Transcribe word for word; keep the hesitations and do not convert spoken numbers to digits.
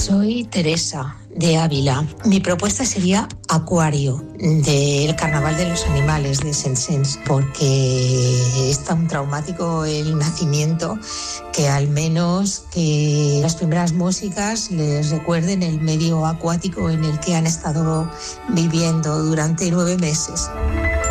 Soy Teresa de Ávila. Mi propuesta sería Acuario, del Carnaval de los Animales de Sensens, porque es tan traumático el nacimiento que al menos que las primeras músicas les recuerden el medio acuático en el que han estado viviendo durante nueve meses.